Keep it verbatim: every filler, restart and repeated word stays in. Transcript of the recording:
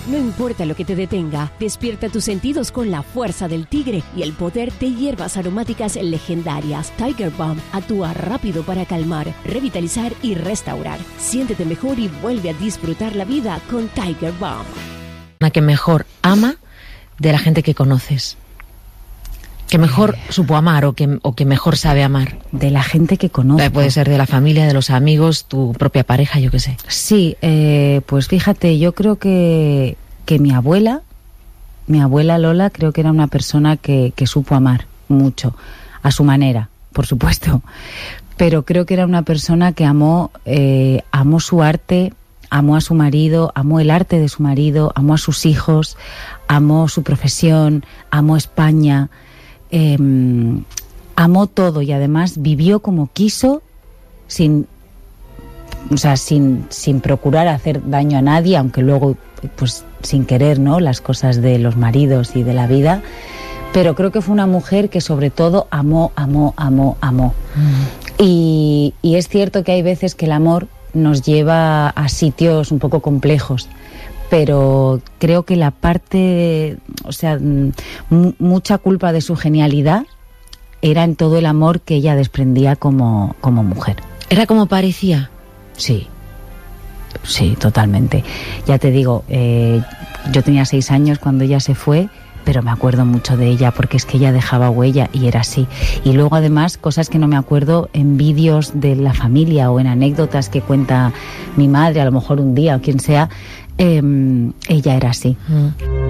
No importa lo que te detenga, despierta tus sentidos con la fuerza del tigre y el poder de hierbas aromáticas legendarias. Tiger Balm actúa rápido para calmar, revitalizar y restaurar. Siéntete mejor y vuelve a disfrutar la vida con Tiger Balm. La que mejor ama de la gente que conoces. Que mejor supo amar o que, o que mejor sabe amar. De la gente que conozco. Puede ser de la familia, de los amigos, tu propia pareja, yo qué sé. Sí, eh, pues fíjate, yo creo que, que mi abuela, mi abuela Lola, creo que era una persona que, que supo amar mucho, a su manera, por supuesto. Pero creo que era una persona que amó, eh, amó su arte, amó a su marido, amó el arte de su marido, amó a sus hijos, amó su profesión, amó España. Eh, amó todo y además vivió como quiso, sin, o sea, sin, sin procurar hacer daño a nadie, aunque luego, pues, sin querer, ¿no?, las cosas de los maridos y de la vida. Pero creo que fue una mujer que sobre todo amó, amó, amó, amó. Mm. Y, y es cierto que hay veces que el amor nos lleva a sitios un poco complejos. Pero creo que la parte, o sea, m- mucha culpa de su genialidad era en todo el amor que ella desprendía como, como mujer. ¿Era como parecía? Sí, sí, totalmente. Ya te digo, eh, yo tenía seis años cuando ella se fue, pero me acuerdo mucho de ella porque es que ella dejaba huella y era así. Y luego además cosas que no me acuerdo en vídeos de la familia o en anécdotas que cuenta mi madre, a lo mejor un día o quien sea. Eh, ella era así. Mm.